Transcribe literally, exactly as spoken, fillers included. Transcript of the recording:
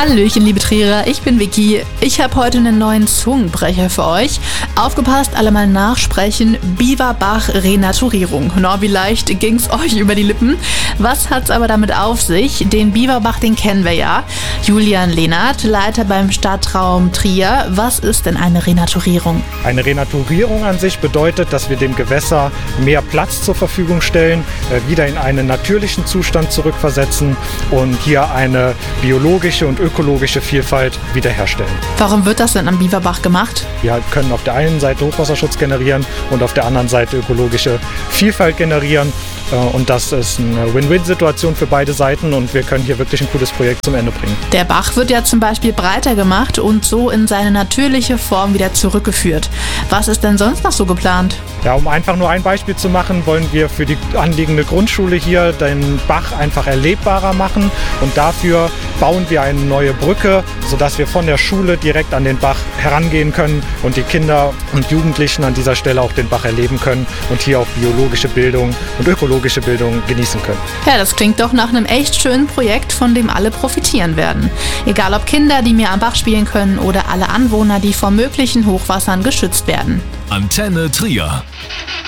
Hallöchen, liebe Trierer, ich bin Vicky. Ich habe heute einen neuen Zungenbrecher für euch. Aufgepasst, alle mal nachsprechen. Biberbach Renaturierung. Na, wie leicht ging's euch über die Lippen? Was hat's aber damit auf sich? Den Biberbach, den kennen wir ja. Julian Lehnert, Leiter beim Stadtraum Trier. Was ist denn eine Renaturierung? Eine Renaturierung an sich bedeutet, dass wir dem Gewässer mehr Platz zur Verfügung stellen, wieder in einen natürlichen Zustand zurückversetzen und hier eine biologische und ökologische Vielfalt wiederherstellen. Warum wird das denn am Biberbach gemacht? Wir können auf der einen Seite Hochwasserschutz generieren und auf der anderen Seite ökologische Vielfalt generieren. Und das ist eine Win-Win-Situation für beide Seiten und wir können hier wirklich ein cooles Projekt zum Ende bringen. Der Bach wird ja zum Beispiel breiter gemacht und so in seine natürliche Form wieder zurückgeführt. Was ist denn sonst noch so geplant? Ja, um einfach nur ein Beispiel zu machen, wollen wir für die anliegende Grundschule hier den Bach einfach erlebbarer machen und dafür bauen wir eine neue Brücke, sodass wir von der Schule direkt an den Bach herangehen können und die Kinder und Jugendlichen an dieser Stelle auch den Bach erleben können und hier auch biologische Bildung und ökologische Bildung genießen können. Ja, das klingt doch nach einem echt schönen Projekt, von dem alle profitieren werden. Egal ob Kinder, die mehr am Bach spielen können oder alle Anwohner, die vor möglichen Hochwassern geschützt werden. Antenne Trier.